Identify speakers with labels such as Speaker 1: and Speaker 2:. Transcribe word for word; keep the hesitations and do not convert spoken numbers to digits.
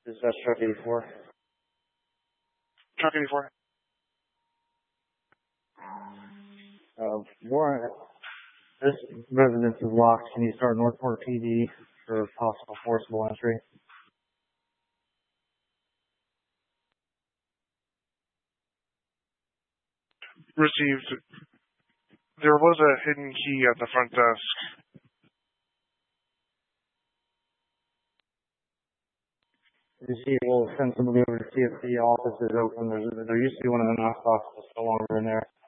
Speaker 1: Is that truck eighty-four?
Speaker 2: Truck eighty-four.
Speaker 1: Uh, Warren, this residence is locked. Can you start Northport P D for possible forcible entry?
Speaker 2: Received. There was a hidden key at the front desk.
Speaker 1: Received. We'll send somebody over to see if the office is open. There's, there used to be one in the knock office, no longer in there.